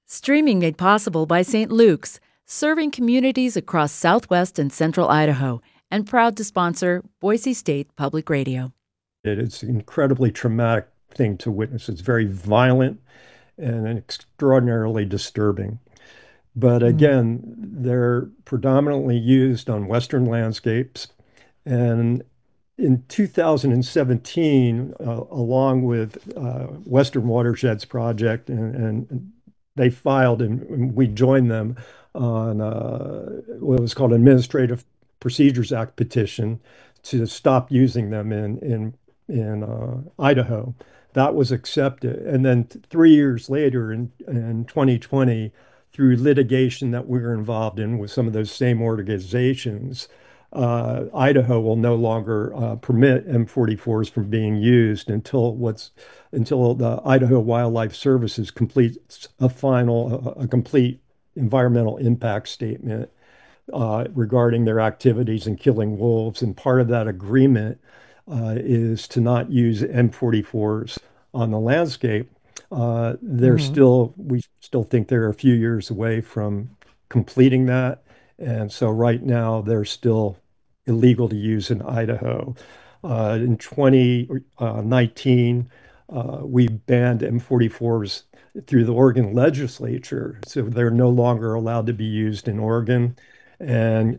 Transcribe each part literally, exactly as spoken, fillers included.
Streaming made possible by Saint Luke's, serving communities across southwest and central Idaho, and proud to sponsor Boise State Public Radio. It's an incredibly traumatic thing to witness. It's very violent and extraordinarily disturbing. But Mm. again, they're predominantly used on Western landscapes. And in two thousand seventeen, uh, along with uh, Western Watersheds Project, and, and they filed and we joined them on uh, what was called Administrative Procedures Act petition to stop using them in in in uh, Idaho. That was accepted, and then th- three years later, in in twenty twenty, through litigation that we were involved in with some of those same organizations, uh, Idaho will no longer uh, permit M forty-fours from being used until what's until the Idaho Wildlife Services completes a final, a, a complete environmental impact statement uh, regarding their activities in killing wolves. And part of that agreement uh, is to not use M forty-fours on the landscape. Uh, they're Hmm. still, we still think they're a few years away from completing that. And so right now they're still illegal to use in Idaho. Uh, in twenty nineteen, uh, we banned M forty-fours through the Oregon legislature. So they're no longer allowed to be used in Oregon and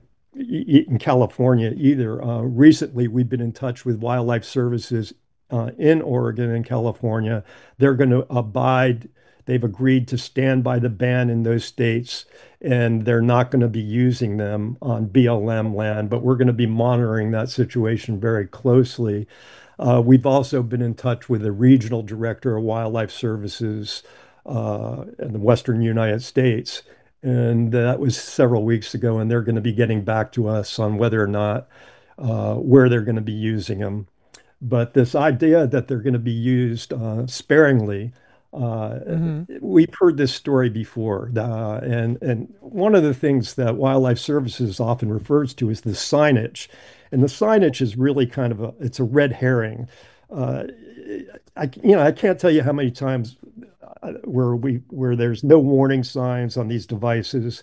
in California either. Uh, recently, we've been in touch with Wildlife Services uh, in Oregon and California. They're going to abide, they've agreed to stand by the ban in those states, and they're not going to be using them on B L M land, but we're going to be monitoring that situation very closely. Uh, we've also been in touch with the regional director of Wildlife Services uh, in the Western United States, and that was several weeks ago, and they're going to be getting back to us on whether or not uh, where they're going to be using them. But this idea that they're going to be used uh, sparingly, uh, Hmm. we've heard this story before. Uh, and, and one of the things that Wildlife Services often refers to is the signage. And the signage is really kind of a, it's a red herring. Uh, I, you know, I can't tell you how many times uh, where we where there's no warning signs on these devices,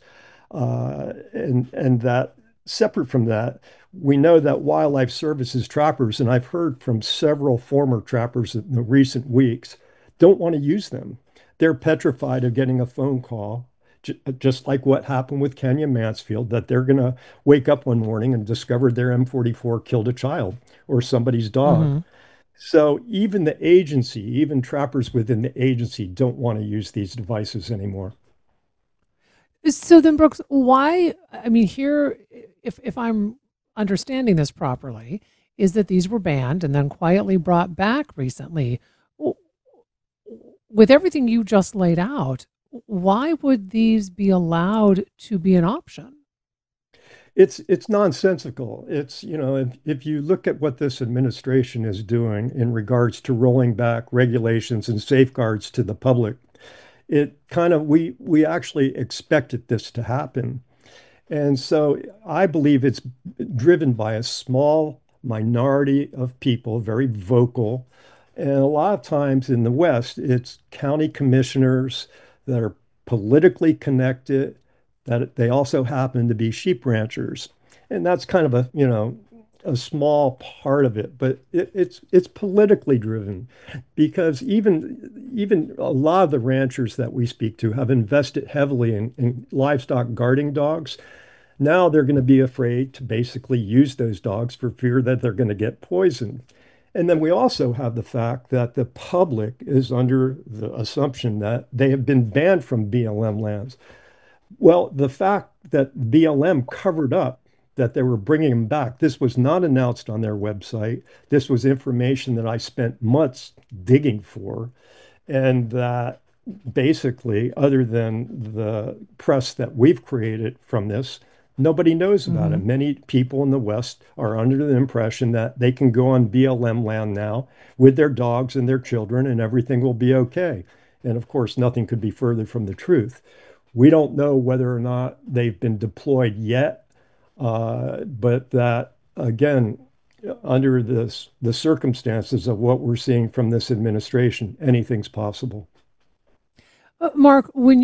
uh, and and that separate from that, we know that Wildlife Services trappers, and I've heard from several former trappers in the recent weeks, don't want to use them. They're petrified of getting a phone call, j- just like what happened with Kenya Mansfield, that they're going to wake up one morning and discover their M forty-four killed a child or somebody's dog. Hmm. So even the agency, even trappers within the agency don't want to use these devices anymore. So then, Brooks, why? I mean, here, if if I'm understanding this properly, is that these were banned and then quietly brought back recently. W- With everything you just laid out, why would these be allowed to be an option? It's it's nonsensical. It's, you know, if, if you look at what this administration is doing in regards to rolling back regulations and safeguards to the public, it kind of we we actually expected this to happen. And so I believe it's driven by a small minority of people, very vocal. And a lot of times in the West, it's county commissioners that are politically connected, that they also happen to be sheep ranchers. And that's kind of a, you know, a small part of it, but it, it's it's politically driven because even even a lot of the ranchers that we speak to have invested heavily in, in livestock guarding dogs. Now they're going to be afraid to basically use those dogs for fear that they're going to get poisoned. And then we also have the fact that the public is under the assumption that they have been banned from B L M lands. Well, the fact that B L M covered up that they were bringing them back, this was not announced on their website. This was information that I spent months digging for, and that basically, other than the press that we've created from this, nobody knows about it. Hmm. Many people in the West are under the impression that they can go on B L M land now with their dogs and their children and everything will be okay. And of course, nothing could be further from the truth. We don't know whether or not they've been deployed yet, uh, but that again, under this the circumstances of what we're seeing from this administration, anything's possible. Uh, Mark, when